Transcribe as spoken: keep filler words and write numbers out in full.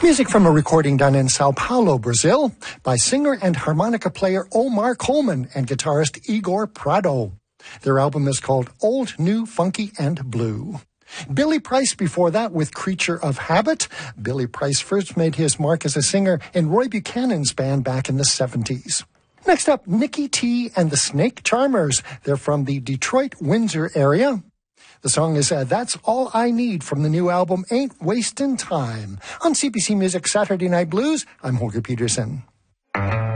Music from a recording done in Sao Paulo, Brazil, by singer and harmonica player Omar Coleman and guitarist Igor Prado. Their album is called Old, New, Funky, and Blue. Billy Price before that with Creature of Habit. Billy Price first made his mark as a singer in Roy Buchanan's band back in the seventies. Next up, Nikki T and the Snake Charmers. They're from the Detroit, Windsor area. The song is uh, That's All I Need from the new album Ain't Wastin' Time. On C B C Music Saturday Night Blues, I'm Holger Peterson.